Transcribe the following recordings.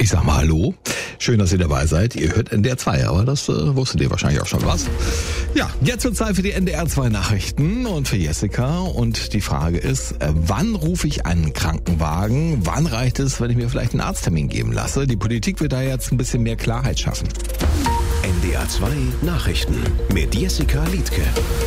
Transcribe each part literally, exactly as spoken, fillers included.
Ich sag mal hallo, schön, dass ihr dabei seid. Ihr hört N D R zwei, aber das äh, wusstet ihr wahrscheinlich auch schon, was? Ja, jetzt wird Zeit für die N D R zwei Nachrichten und für Jessica. Und die Frage ist, äh, wann rufe ich einen Krankenwagen? Wann reicht es, wenn ich mir vielleicht einen Arzttermin geben lasse? Die Politik wird da jetzt ein bisschen mehr Klarheit schaffen. N D R zwei Nachrichten mit Jessica Liedtke.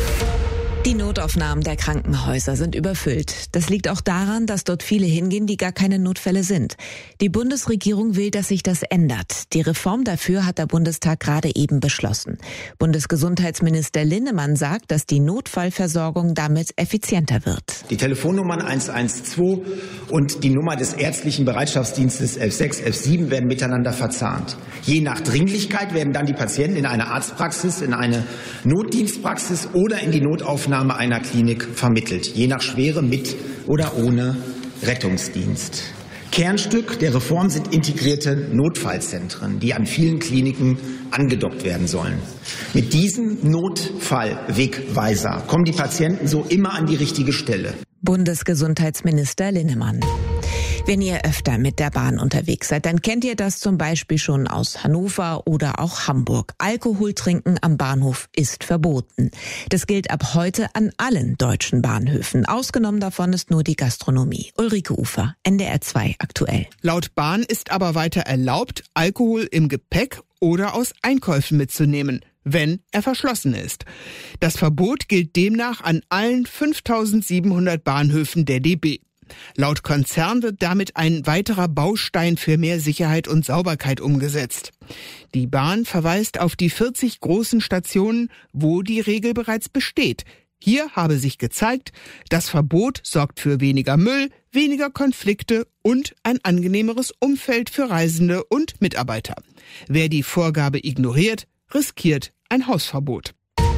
Die Notaufnahmen der Krankenhäuser sind überfüllt. Das liegt auch daran, dass dort viele hingehen, die gar keine Notfälle sind. Die Bundesregierung will, dass sich das ändert. Die Reform dafür hat der Bundestag gerade eben beschlossen. Bundesgesundheitsminister Linnemann sagt, dass die Notfallversorgung damit effizienter wird. Die Telefonnummern eins eins zwei und die Nummer des ärztlichen Bereitschaftsdienstes elf sechs, elf sieben werden miteinander verzahnt. Je nach Dringlichkeit werden dann die Patienten in eine Arztpraxis, in eine Notdienstpraxis oder in die Notaufnahme einer Klinik vermittelt, je nach Schwere mit oder ohne Rettungsdienst. Kernstück der Reform sind integrierte Notfallzentren, die an vielen Kliniken angedockt werden sollen. Mit diesem Notfallwegweiser kommen die Patienten so immer an die richtige Stelle. Bundesgesundheitsminister Linnemann. Wenn ihr öfter mit der Bahn unterwegs seid, dann kennt ihr das zum Beispiel schon aus Hannover oder auch Hamburg. Alkohol trinken am Bahnhof ist verboten. Das gilt ab heute an allen deutschen Bahnhöfen. Ausgenommen davon ist nur die Gastronomie. Ulrike Ufer, N D R zwei aktuell. Laut Bahn ist aber weiter erlaubt, Alkohol im Gepäck oder aus Einkäufen mitzunehmen, wenn er verschlossen ist. Das Verbot gilt demnach an allen fünftausendsiebenhundert Bahnhöfen der D B. Laut Konzern wird damit ein weiterer Baustein für mehr Sicherheit und Sauberkeit umgesetzt. Die Bahn verweist auf die vierzig großen Stationen, wo die Regel bereits besteht. Hier habe sich gezeigt, das Verbot sorgt für weniger Müll, weniger Konflikte und ein angenehmeres Umfeld für Reisende und Mitarbeiter. Wer die Vorgabe ignoriert, riskiert ein Hausverbot.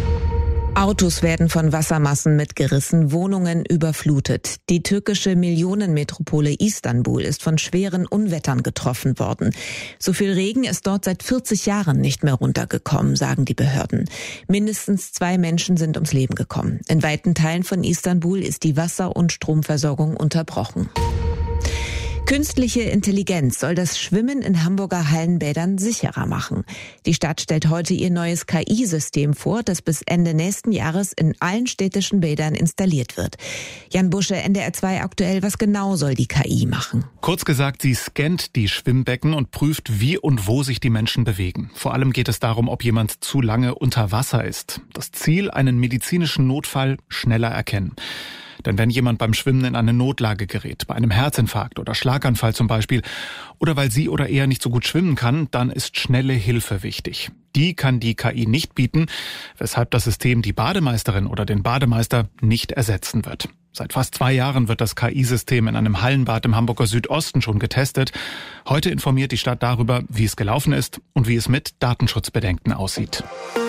Autos werden von Wassermassen mitgerissen, Wohnungen überflutet. Die türkische Millionenmetropole Istanbul ist von schweren Unwettern getroffen worden. So viel Regen ist dort seit vierzig Jahren nicht mehr runtergekommen, sagen die Behörden. Mindestens zwei Menschen sind ums Leben gekommen. In weiten Teilen von Istanbul ist die Wasser- und Stromversorgung unterbrochen. Künstliche Intelligenz soll das Schwimmen in Hamburger Hallenbädern sicherer machen. Die Stadt stellt heute ihr neues K I-System vor, das bis Ende nächsten Jahres in allen städtischen Bädern installiert wird. Jan Busche, N D R zwei aktuell, was genau soll die K I machen? Kurz gesagt, sie scannt die Schwimmbecken und prüft, wie und wo sich die Menschen bewegen. Vor allem geht es darum, ob jemand zu lange unter Wasser ist. Das Ziel, einen medizinischen Notfall schneller erkennen. Denn wenn jemand beim Schwimmen in eine Notlage gerät, bei einem Herzinfarkt oder Schlaganfall zum Beispiel, oder weil sie oder er nicht so gut schwimmen kann, dann ist schnelle Hilfe wichtig. Die kann die K I nicht bieten, weshalb das System die Bademeisterin oder den Bademeister nicht ersetzen wird. Seit fast zwei Jahren wird das K I-System in einem Hallenbad im Hamburger Südosten schon getestet. Heute informiert die Stadt darüber, wie es gelaufen ist und wie es mit Datenschutzbedenken aussieht.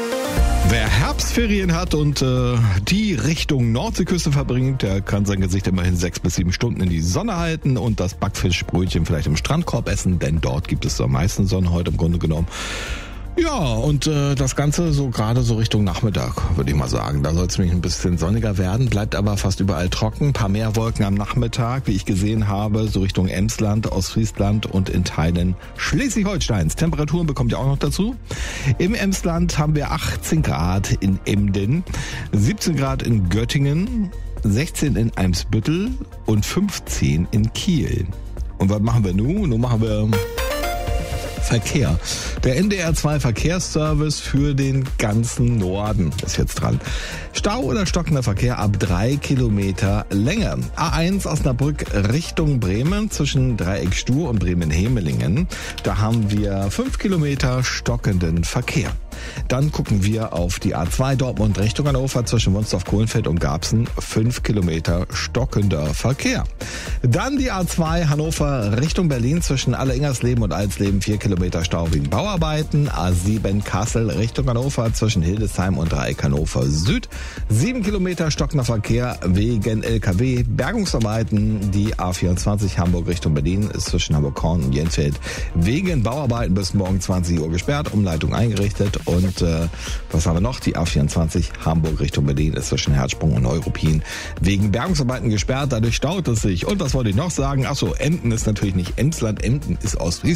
Wer Herbstferien hat und äh, die Richtung Nordseeküste verbringt, der kann sein Gesicht immerhin sechs bis sieben Stunden in die Sonne halten und das Backfischbrötchen vielleicht im Strandkorb essen, denn dort gibt es am meisten Sonne heute im Grunde genommen. Ja, und äh, das Ganze so gerade so Richtung Nachmittag, würde ich mal sagen. Da soll es nämlich ein bisschen sonniger werden, bleibt aber fast überall trocken. Ein paar mehr Wolken am Nachmittag, wie ich gesehen habe, so Richtung Emsland, Ostfriesland und in Teilen Schleswig-Holsteins. Temperaturen bekommt ihr auch noch dazu. Im Emsland haben wir achtzehn Grad in Emden, siebzehn Grad in Göttingen, sechzehn in Eimsbüttel und fünfzehn in Kiel. Und was machen wir nun? Nun machen wir Verkehr. Der N D R zwei Verkehrsservice für den ganzen Norden ist jetzt dran. Stau oder stockender Verkehr ab drei Kilometer Länge. A eins Osnabrück Richtung Bremen zwischen Dreieck Stur und Bremen-Hemelingen. Da haben wir fünf Kilometer stockenden Verkehr. Dann gucken wir auf die A zwei Dortmund Richtung Hannover zwischen Wunstorf-Kohlenfeld und Garbsen. fünf Kilometer stockender Verkehr. Dann die A zwei Hannover Richtung Berlin zwischen Alle-Ingersleben und Alsleben. vier Kilometer Stau wegen Bauarbeiten. A sieben Kassel Richtung Hannover zwischen Hildesheim und Dreieck Hannover Süd. sieben Kilometer stockender Verkehr wegen L K W. Bergungsarbeiten. Die A vierundzwanzig Hamburg Richtung Berlin ist zwischen Hamburg-Horn und Jensfeld wegen Bauarbeiten bis morgen zwanzig Uhr gesperrt. Umleitung eingerichtet. Und äh, was haben wir noch? Die A vierundzwanzig Hamburg Richtung Berlin ist zwischen Herzsprung und Neuruppin wegen Bergungsarbeiten gesperrt. Dadurch staut es sich. Und was wollte ich noch sagen? Achso, Emden ist natürlich nicht Emsland. Emden ist Ostfriesland.